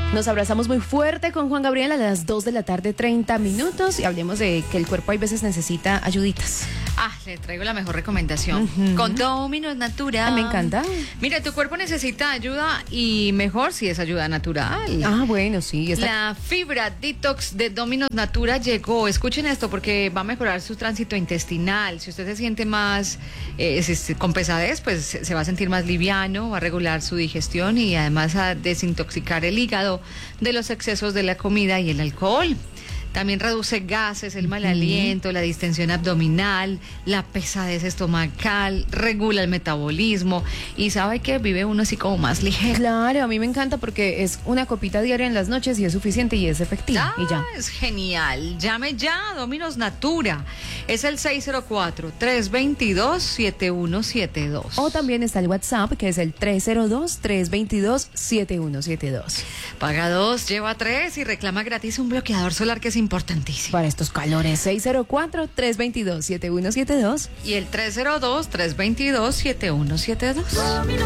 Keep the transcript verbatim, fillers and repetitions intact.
Nos abrazamos muy fuerte con Juan Gabriel a las dos de la tarde, treinta minutos, y hablemos de que el cuerpo hay veces necesita ayuditas. Ah, le traigo la mejor recomendación. Uh-huh. Con Dominos Natural. Ah, me encanta. Mira, tu cuerpo necesita ayuda y mejor si es ayuda natural. Ah, bueno, sí. Está... La fibra detox de Dominos Natural llegó. Escuchen esto porque va a mejorar su tránsito intestinal. Si usted se siente más eh, si, con pesadez, pues se va a sentir más liviano, va a regular su digestión y además a desintoxicar el hígado de los excesos de la comida y el alcohol. También reduce gases, el mal aliento, la distensión abdominal, la pesadez estomacal, regula el metabolismo y sabe que vive uno así como más ligero. Claro, a mí me encanta porque es una copita diaria en las noches y es suficiente y es efectiva. Ah, y ya. Es genial. Llame ya a Dominos Natura. Es el seis cero cuatro, tres dos dos, siete uno siete dos. O también está el WhatsApp, que es el tres cero dos, tres dos dos, siete uno siete dos. Paga dos, lleva tres y reclama gratis un bloqueador solar que es importantísimo. Para estos calores, seis cero cuatro, tres dos dos, siete uno siete dos. Y el tres cero dos, tres dos dos, siete uno siete dos.